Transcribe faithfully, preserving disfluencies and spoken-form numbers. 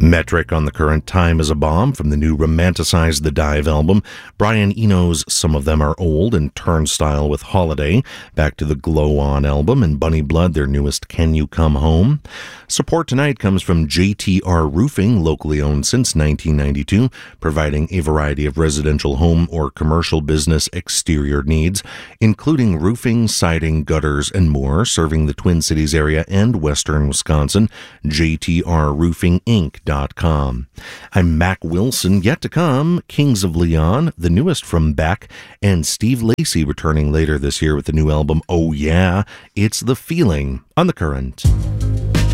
Metric on the Current, Time is a Bomb from the new Romanticize the Dive album. Brian Eno's Some of Them Are Old and Turnstile with Holiday. Back to the Glow On album and Bunny Blood, their newest Can You Come Home. Support tonight comes from J T R Roofing, locally owned since nineteen ninety-two, providing a variety of residential home or commercial business exterior needs, including roofing, siding, gutters, and more, serving the Twin Cities area and western Wisconsin. J T R Roofing Inc dot com. I'm Mac Wilson. Yet to come, Kings of Leon, the newest from Beck, and Steve Lacy returning later this year with the new album Oh Yeah, It's the Feeling on The Current.